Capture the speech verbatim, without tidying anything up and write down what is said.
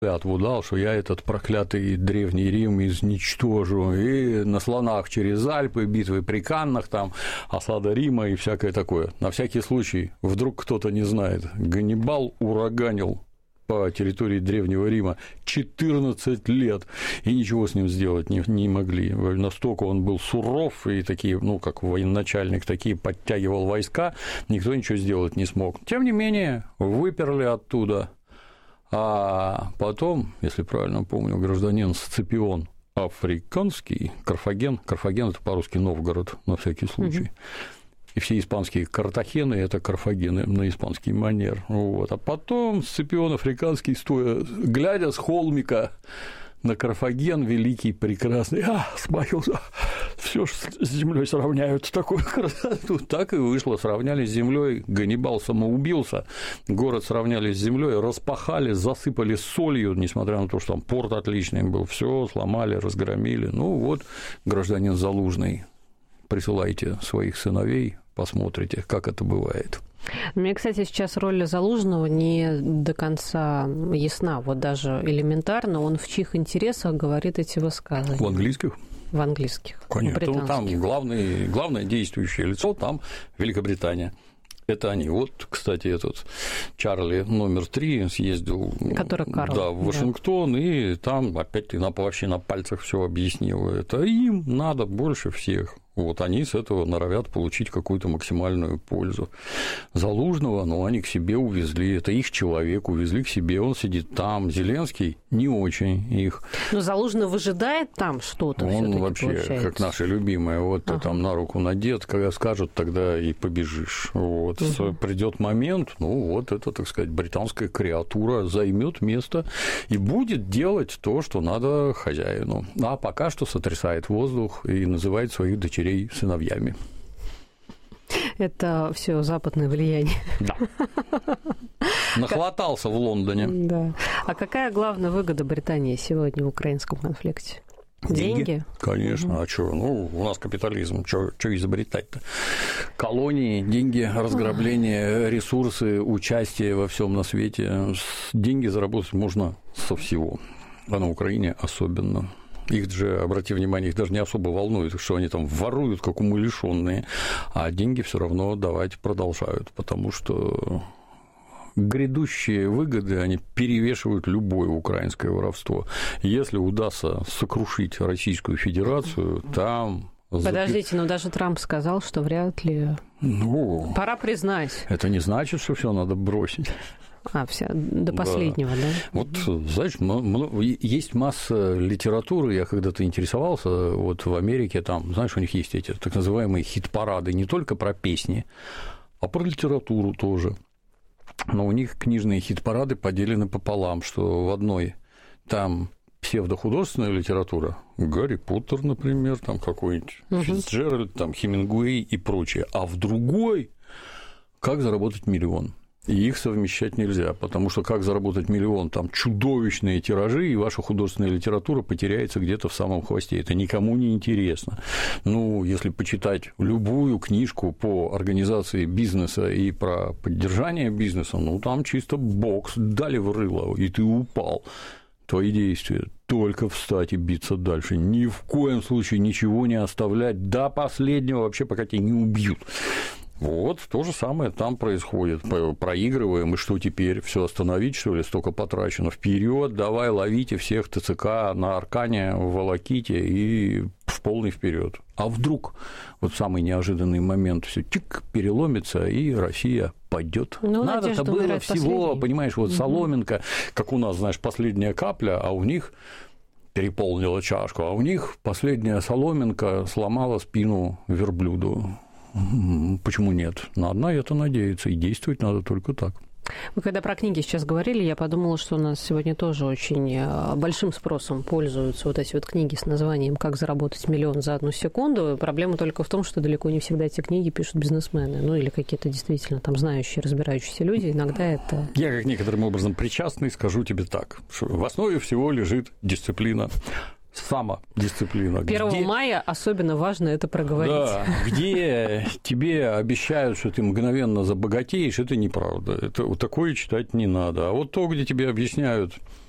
клятву дал, что я этот проклятый Древний Рим изничтожу, и на слонах через Альпы, битвы при Каннах, там, осада Рима и всякое такое. На всякий случай, вдруг кто-то не знает, Ганнибал ураганил по территории Древнего Рима четырнадцать лет, и ничего с ним сделать не, не могли. Настолько он был суров, и такие, ну, как военачальник, такие подтягивал войска, никто ничего сделать не смог. Тем не менее, выперли оттуда. А потом, если правильно помню, гражданин Сципион Африканский, Карфаген, Карфаген – это по-русски Новгород, на всякий случай, угу. И все испанские Картахены – это Карфагены на испанский манер. Вот. А потом Сципион Африканский, стоя, глядя с холмика на Карфаген, великий, прекрасный, а, смаился, все с землей сравняют, такую красоту. Так и вышло, сравняли с землей, Ганнибал самоубился, город сравняли с землей, распахали, засыпали солью, несмотря на то, что там порт отличный был, все сломали, разгромили. Ну вот, гражданин Залужный, присылайте своих сыновей, посмотрите, как это бывает. Мне, кстати, сейчас роль Залужного не до конца ясна. Вот даже элементарно, он в чьих интересах говорит эти высказывания? В английских? В английских. Конечно. Ну, там главный, главное действующее лицо, там Великобритания. Это они. Вот, кстати, этот Чарли номер три съездил Карл, да, в Вашингтон, да. И там опять-таки вообще на пальцах все объяснил. Это им надо больше всех. Вот они с этого норовят получить какую-то максимальную пользу. Залужного, ну, они к себе увезли, это их человек, увезли к себе, он сидит там. Зеленский не очень их. Но Залужный выжидает там что-то. Он вообще, получается, как наша любимая, вот ага. ты там на руку надет, когда скажут, тогда и побежишь. Вот. Угу. Придет момент, ну, вот это, так сказать, британская креатура займет место и будет делать то, что надо хозяину. А пока что сотрясает воздух и называет своих дочерей сыновьями. Это все западное влияние. Да. Нахватался в Лондоне. Да. А какая главная выгода Британии сегодня в украинском конфликте? Деньги? Деньги? Конечно. Угу. А что? Ну, у нас капитализм. Что изобретать-то? Колонии, деньги, разграбление, ресурсы, участие во всем на свете. Деньги заработать можно со всего. А на Украине особенно. Их же, обрати внимание, их даже не особо волнует, что они там воруют, как умалишенные, а деньги все равно давать продолжают, потому что грядущие выгоды, они перевешивают любое украинское воровство. Если удастся сокрушить Российскую Федерацию, там... Подождите, но даже Трамп сказал, что вряд ли... Ну, пора признать. Это не значит, что все надо бросить. А, все, до последнего, да? да? Вот, знаешь, есть масса литературы, я когда-то интересовался, вот в Америке, там, знаешь, у них есть эти так называемые хит-парады, не только про песни, а про литературу тоже. Но у них книжные хит-парады поделены пополам, что в одной там псевдохудожественная литература, Гарри Поттер, например, там какой-нибудь угу. Фицджеральд, там Хемингуэй и прочее, а в другой «Как заработать миллион». И их совмещать нельзя, потому что как заработать миллион, там чудовищные тиражи, и ваша художественная литература потеряется где-то в самом хвосте. Это никому не интересно. Ну, если почитать любую книжку по организации бизнеса и про поддержание бизнеса, ну, там чисто бокс, дали в рыло, и ты упал. Твои действия только встать и биться дальше. Ни в коем случае ничего не оставлять до последнего, вообще пока тебя не убьют. Вот то же самое там происходит. Проигрываем, и что теперь? Все остановить, что ли? Столько потрачено. Вперед, давай ловите всех ТЦК на Аркане, в Волоките и в полный вперед. А вдруг вот самый неожиданный момент все тик переломится, и Россия пойдет. Ну, надо-то было всего, последний. Понимаешь, вот угу. соломинка, как у нас, знаешь, последняя капля, а у них переполнила чашку, а у них последняя соломинка сломала спину верблюду. Почему нет? Надо на это надеяться, и действовать надо только так. Вы когда про книги сейчас говорили, я подумала, что у нас сегодня тоже очень большим спросом пользуются вот эти вот книги с названием «Как заработать миллион за одну секунду». Проблема только в том, что далеко не всегда эти книги пишут бизнесмены, ну или какие-то действительно там знающие, разбирающиеся люди. Иногда это... Я как некоторым образом причастный скажу тебе так, что в основе всего лежит дисциплина. Самодисциплина. первого мая особенно важно это проговорить. Да, где тебе обещают, что ты мгновенно забогатеешь, это неправда. Это, вот такое читать не надо. А вот то, где тебе объясняют,